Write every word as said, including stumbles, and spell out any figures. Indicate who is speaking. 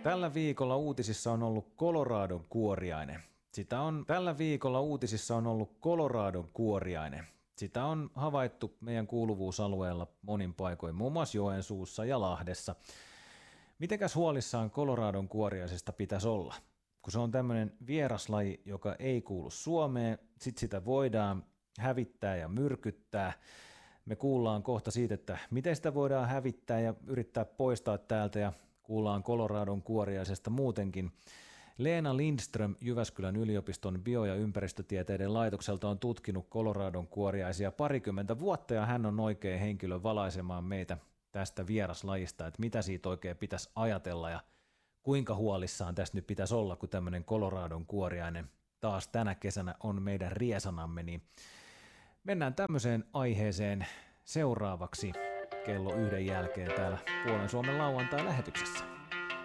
Speaker 1: Tällä viikolla uutisissa on ollut Coloradon kuoriainen. Sitä on, tällä viikolla uutisissa on ollut Coloradon kuoriainen. Sitä on havaittu meidän kuuluvuusalueella monin paikoin, muun muassa Joensuussa ja Lahdessa. Mitenkäs huolissaan Coloradon kuoriaisesta pitäisi olla? Kun se on tämmöinen vieraslaji, joka ei kuulu Suomeen, sit sitä voidaan hävittää ja myrkyttää. Me kuullaan kohta siitä, että miten sitä voidaan hävittää ja yrittää poistaa täältä, ja kuullaan Coloradon kuoriaisesta muutenkin. Leena Lindström Jyväskylän yliopiston bio- ja ympäristötieteiden laitokselta on tutkinut Coloradon kuoriaisia parikymmentä vuotta, ja hän on oikein henkilö valaisemaan meitä tästä vieraslajista, että mitä siitä oikein pitäisi ajatella ja kuinka huolissaan tästä nyt pitäisi olla, kun tämmöinen Coloradon kuoriainen taas tänä kesänä on meidän riesanamme, niin mennään tämmöiseen aiheeseen seuraavaksi kello yhden jälkeen täällä Puolen Suomen lauantai-lähetyksessä.